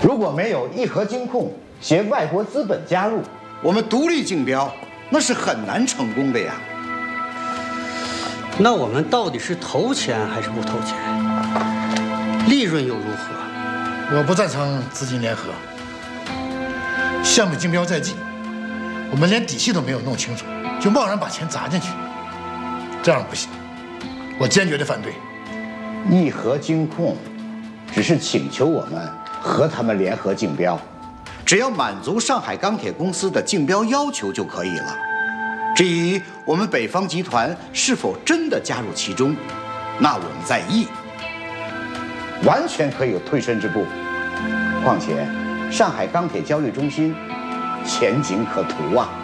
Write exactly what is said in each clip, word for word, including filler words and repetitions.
如果没有义和金控携外国资本加入，我们独立竞标那是很难成功的呀。 那我们到底是投钱还是不投钱？利润又如何？ 我不赞成资金联合。项目竞标在即，我们连底细都没有弄清楚，就贸然把钱砸进去，这样不行，我坚决的反对。 义和金控只是请求我们和他们联合竞标，只要满足上海钢铁公司的竞标要求就可以了。至于我们北方集团是否真的加入其中，那我们在意，完全可以有退身之步。况且，上海钢铁交易中心前景可图啊。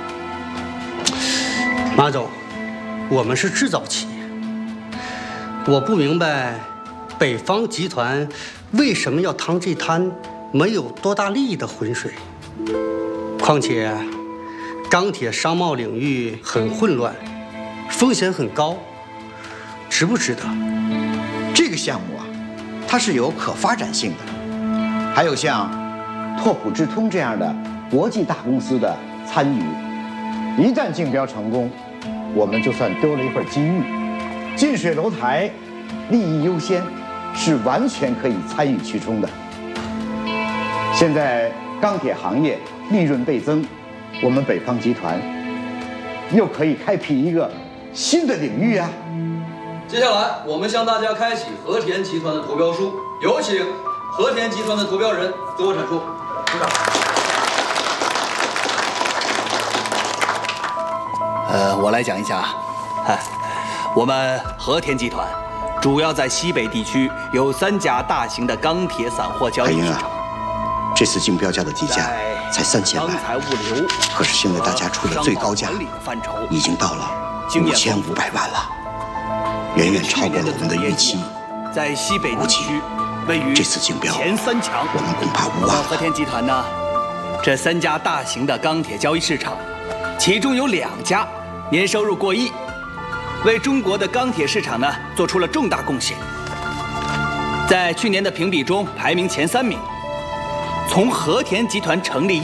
马总，我们是制造企业，我不明白北方集团为什么要趟这滩没有多大利益的浑水。况且，钢铁商贸领域很混乱，风险很高，值不值得？ 这个项目啊，它是有可发展性的，还有像拓普智通这样的国际大公司的参与，一旦竞标成功，我们就算丢了一份机遇。近水楼台，利益优先，是完全可以参与其中的。现在钢铁行业利润倍增，我们北方集团又可以开辟一个新的领域啊！ 接下来，我们向大家开启和田集团的投标书，有请和田集团的投标人自我阐述。鼓掌。 呃，我来讲一下啊，哎，我们和田集团主要在西北地区有三家大型的钢铁散货交易市场。 这次竞标价的底价才三千万， 钢材物流， 可是现在大家出的最高价已经到了五千五百万了，远远超过了我们的预期。 在西北地区位于这次竞标前三强， 我们恐怕无望。 和田集团呢，这三家大型的钢铁交易市场，其中有两家年收入过亿，为中国的钢铁市场呢做出了重大贡献，在去年的评比中排名前三名。从和田集团成立